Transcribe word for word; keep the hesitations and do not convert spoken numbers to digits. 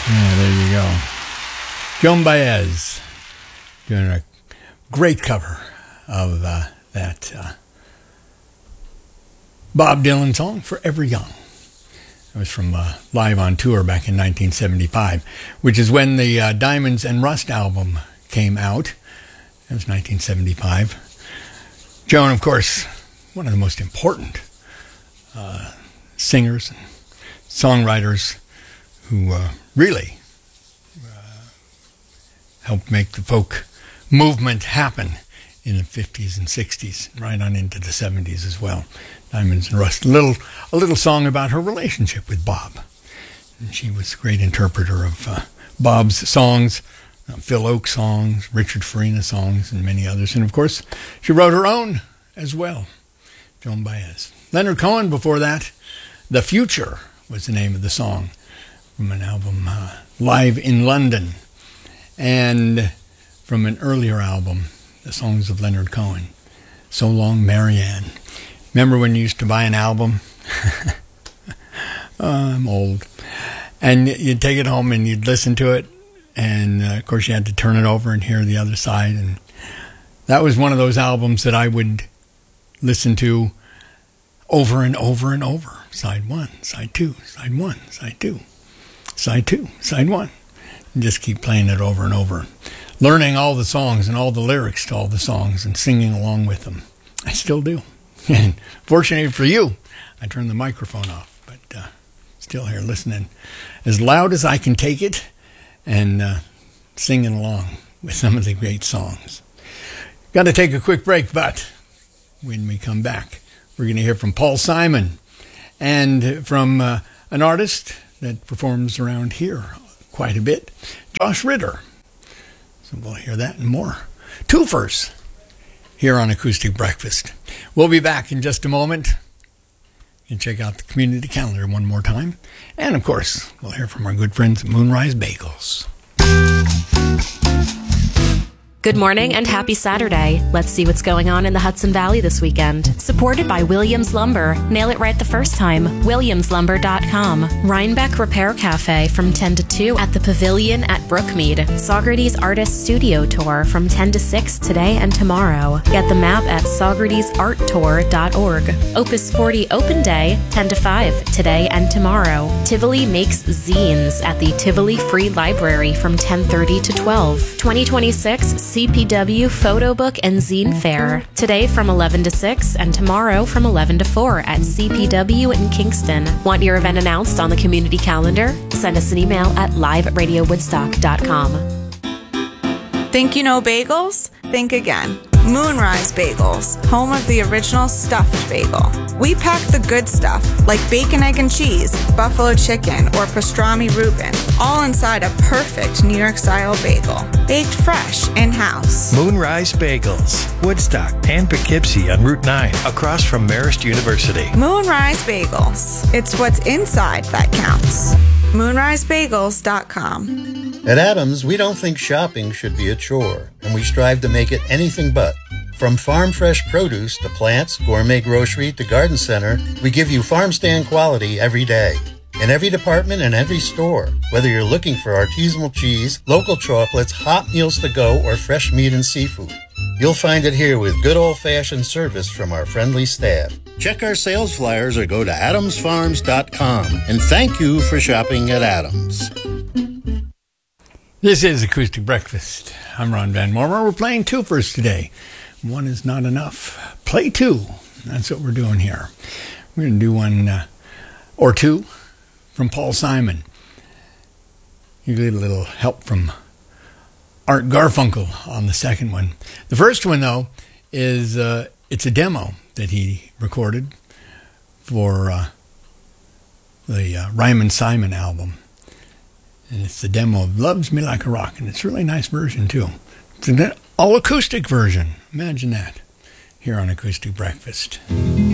Yeah, there you go. Joan Baez doing a great cover of uh, that uh, Bob Dylan song, Forever Young. It was from uh, Live on Tour back in nineteen seventy-five, which is when the uh, Diamonds and Rust album came out. It was nineteen seventy-five. Joan, of course, one of the most important uh, singers and songwriters who uh, really uh, helped make the folk movement happen in the fifties and sixties, right on into the seventies as well. Diamonds and Rust. A little, a little song about her relationship with Bob. And she was a great interpreter of uh, Bob's songs, uh, Phil Oakes songs, Richard Farina songs, and many others. And of course, she wrote her own as well, Joan Baez. Leonard Cohen before that. The Future was the name of the song from an album, uh, Live in London. And from an earlier album, the songs of Leonard Cohen, So Long, Marianne. Remember when you used to buy an album? oh, I'm old. And you'd take it home and you'd listen to it. And, uh, of course, you had to turn it over and hear the other side. And that was one of those albums that I would listen to over and over and over. Side one, side two, side one, side two, side two, side one. And just keep playing it over and over. Learning all the songs and all the lyrics to all the songs and singing along with them. I still do. And fortunately for you, I turned the microphone off, but uh, still here listening as loud as I can take it and uh, singing along with some of the great songs. Got to take a quick break, but when we come back, we're going to hear from Paul Simon and from uh, an artist that performs around here quite a bit, Josh Ritter. So we'll hear that and more. Twofers here on Acoustic Breakfast. We'll be back in just a moment. You can check out the community calendar one more time. And, of course, we'll hear from our good friends at Moonrise Bagels. Good morning and happy Saturday. Let's see what's going on in the Hudson Valley this weekend. Supported by Williams Lumber. Nail it right the first time. Williams Lumber dot com. Rhinebeck Repair Cafe from ten to two at the Pavilion at Brookmead. Saugerties Artist Studio Tour from ten to six today and tomorrow. Get the map at saugerties art tour dot org. Opus forty Open Day, ten to five today and tomorrow. Tivoli makes zines at the Tivoli Free Library from ten thirty to twelve. twenty twenty-six C P W Photo Book and Zine Fair. Today from eleven to six and tomorrow from eleven to four at C P W in Kingston. Want your event announced on the community calendar? Send us an email at live at radio woodstock dot com. Think you know bagels? Think again. Moonrise Bagels, home of the original stuffed bagel. We pack the good stuff, like bacon, egg, and cheese, buffalo chicken, or pastrami Reuben, all inside a perfect New York-style bagel, baked fresh in-house. Moonrise Bagels, Woodstock and Poughkeepsie on Route nine, across from Marist University. Moonrise Bagels. It's what's inside that counts. moonrise bagels dot com. At Adams, we don't think shopping should be a chore, and we strive to make it anything but. From farm fresh produce to plants, gourmet grocery to garden center, we give you farm stand quality every day. In every department and every store, whether you're looking for artisanal cheese, local chocolates, hot meals to go, or fresh meat and seafood, you'll find it here with good old-fashioned service from our friendly staff. Check our sales flyers or go to adams farms dot com. And thank you for shopping at Adams. This is Acoustic Breakfast. I'm Ron Van Mormer. We're playing twofers today. One is not enough. Play two. That's what we're doing here. We're going to do one uh, or two from Paul Simon. You get a little help from Art Garfunkel on the second one. The first one, though, is uh, it's a demo that he recorded for uh, the uh, Ryman Simon album. And it's the demo of Loves Me Like a Rock. And it's a really nice version, too. It's an all-acoustic version. Imagine that. Here on Acoustic Breakfast.